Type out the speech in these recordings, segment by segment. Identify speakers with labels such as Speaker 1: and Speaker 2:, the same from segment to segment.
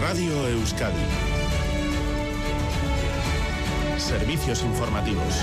Speaker 1: Radio Euskadi. Servicios informativos.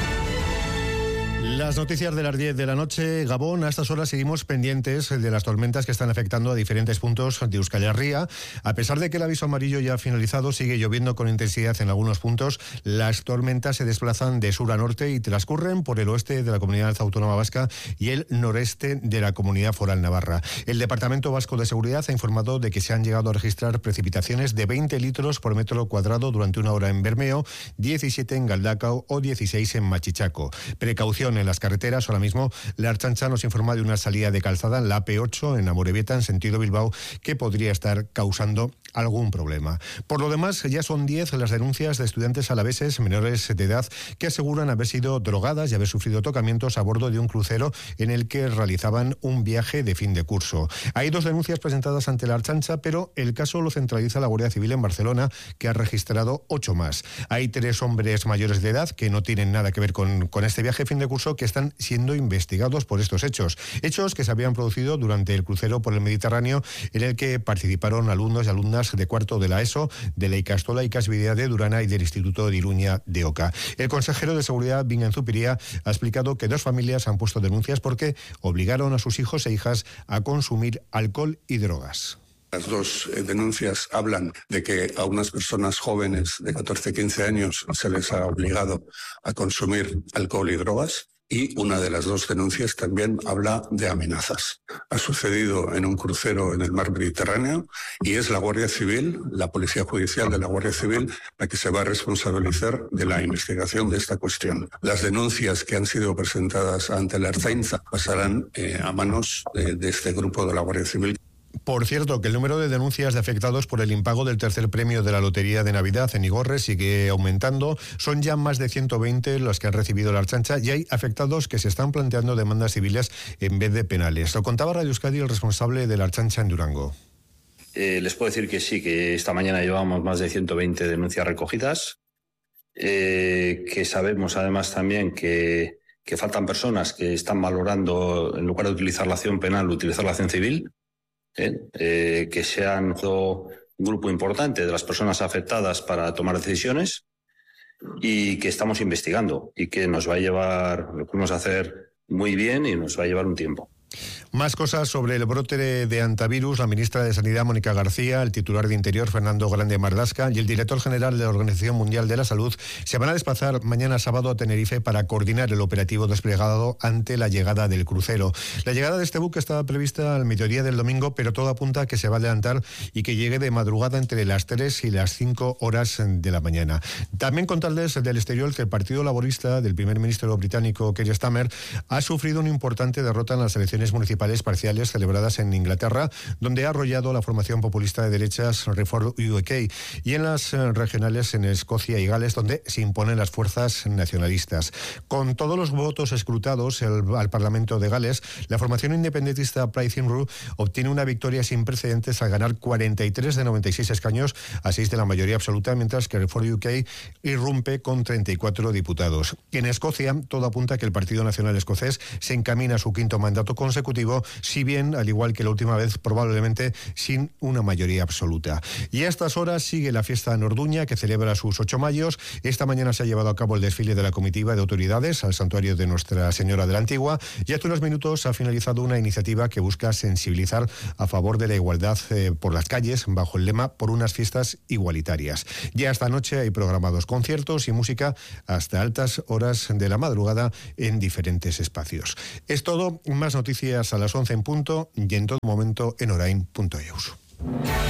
Speaker 2: Las noticias de las 10 de la noche. Gabón, a estas horas seguimos pendientes de las tormentas que están afectando a diferentes puntos de Euskal Herria. A pesar de que el aviso amarillo ya ha finalizado, sigue lloviendo con intensidad en algunos puntos. Las tormentas se desplazan de sur a norte y transcurren por el oeste de la Comunidad Autónoma Vasca y el noreste de la Comunidad Foral Navarra. El Departamento Vasco de Seguridad ha informado de que se han llegado a registrar precipitaciones de 20 litros por metro cuadrado durante una hora en Bermeo, 17 en Galdakao o 16 en Machichaco. Precaución en las carreteras. Ahora mismo la Ertzaintza nos informa de una salida de calzada en la AP8 en Amorebieta en sentido Bilbao que podría estar causando algún problema. Por lo demás, ya son 10 las denuncias de estudiantes alaveses menores de edad que aseguran haber sido drogadas y haber sufrido tocamientos a bordo de un crucero en el que realizaban un viaje de fin de curso. Hay 2 denuncias presentadas ante la Ertzaintza, pero el caso lo centraliza la Guardia Civil en Barcelona, que ha registrado 8 más. Hay 3 hombres mayores de edad que no tienen nada que ver con este viaje de fin de curso, que están siendo investigados por estos hechos que se habían producido durante el crucero por el Mediterráneo, en el que participaron alumnos y alumnas de cuarto de la ESO, de la Ikastola Ikasbidea de Durana y del Instituto de Iruña de Oca. El consejero de Seguridad, Bingen Zupiria, ha explicado que 2 familias han puesto denuncias porque obligaron a sus hijos e hijas a consumir alcohol y drogas.
Speaker 3: Las 2 denuncias hablan de que a unas personas jóvenes de 14-15 años se les ha obligado a consumir alcohol y drogas. Y una de las 2 denuncias también habla de amenazas. Ha sucedido en un crucero en el mar Mediterráneo y es la Guardia Civil, la Policía Judicial de la Guardia Civil, la que se va a responsabilizar de la investigación de esta cuestión. Las denuncias que han sido presentadas ante la Ertzaintza pasarán a manos de este grupo de la Guardia Civil.
Speaker 2: Por cierto, que el número de denuncias de afectados por el impago del tercer premio de la Lotería de Navidad en Igorre sigue aumentando. Son ya más de 120 los que han recibido la Ertzaintza y hay afectados que se están planteando demandas civiles en vez de penales. Lo contaba Radio Euskadi el responsable de la Ertzaintza en Durango.
Speaker 4: Les puedo decir que sí, que esta mañana llevamos más de 120 denuncias recogidas, que sabemos además también que faltan personas que están valorando, en lugar de utilizar la acción penal, utilizar la acción civil. Que sean un grupo importante de las personas afectadas para tomar decisiones y que estamos investigando y que nos va a llevar, lo podemos hacer muy bien y nos va a llevar un tiempo.
Speaker 2: Más cosas sobre el brote de antivirus. La ministra de Sanidad, Mónica García, el titular de Interior, Fernando Grande Mardasca, y el director general de la Organización Mundial de la Salud se van a desplazar mañana sábado a Tenerife para coordinar el operativo desplegado ante la llegada del crucero. La llegada de este buque estaba prevista al mediodía del domingo, pero todo apunta a que se va a adelantar y que llegue de madrugada entre las 3 y las 5 horas de la mañana. También contarles del exterior que el Partido Laborista del primer ministro británico Keir Starmer ha sufrido una importante derrota en las elecciones municipales parciales celebradas en Inglaterra, donde ha arrollado la formación populista de derechas Reform UK, y en las regionales en Escocia y Gales, donde se imponen las fuerzas nacionalistas. Con todos los votos escrutados al Parlamento de Gales, la formación independentista Plaid Cymru obtiene una victoria sin precedentes al ganar 43 de 96 escaños a 6 de la mayoría absoluta, mientras que Reform UK irrumpe con 34 diputados. En Escocia, todo apunta a que el Partido Nacional Escocés se encamina a su 5º mandato consecutivo, si bien, al igual que la última vez, probablemente sin una mayoría absoluta. Y a estas horas sigue la fiesta en Orduña, que celebra sus 8 mayos. Esta mañana se ha llevado a cabo el desfile de la comitiva de autoridades al santuario de Nuestra Señora de la Antigua, y hace unos minutos ha finalizado una iniciativa que busca sensibilizar a favor de la igualdad por las calles, bajo el lema "Por unas fiestas igualitarias". Ya esta noche hay programados conciertos y música hasta altas horas de la madrugada en diferentes espacios. Es todo, más noticias a las 11 en punto y en todo momento en orain.eus.